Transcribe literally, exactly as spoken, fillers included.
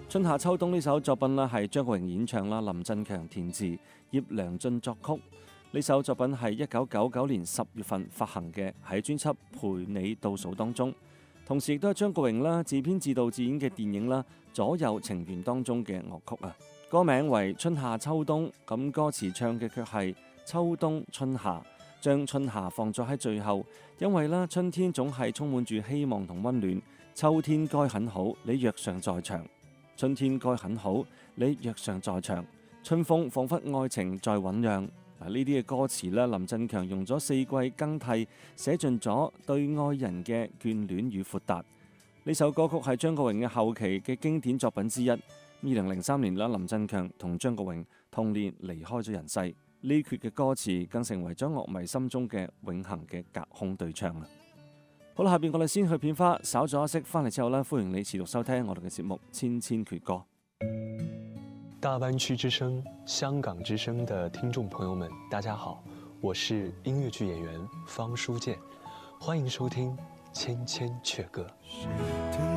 春夏秋冬呢首作品呢係張國榮演唱啦，林振強填詞，葉良俊作曲。呢首作品係一九九九年十月份發行嘅，喺專輯《陪你倒數》當中，同時亦都係張國榮啦自編自導自演嘅電影啦《左右情緣》當中嘅樂曲啊。歌名為春夏秋冬，咁歌詞唱嘅卻係秋冬春夏，將春夏放咗喺最後，因為啦春天總係充滿住希望同溫暖，秋天該很好，你若尚在場。春天該很好，你若尚在場。春風彷彿愛情在醞釀。嗱，呢啲嘅歌詞咧，林振強用咗四季更替，寫盡咗對愛人嘅眷戀與闊達。呢首歌曲係張國榮嘅後期嘅經典作品之一。二零零三年啦，林振強同張國榮同年離開咗人世。呢闋嘅歌詞更成為咗樂迷心中嘅永恆嘅隔空對唱啦。好啦，下邊我哋先去片花，稍咗休息，翻嚟之後咧，歡迎你持續收聽我哋嘅節目《千千闕歌》。 大灣區之聲、香港之聲的聽眾朋友們，大家好，我是音樂劇演員方書劍，歡迎收聽《千千闕歌》。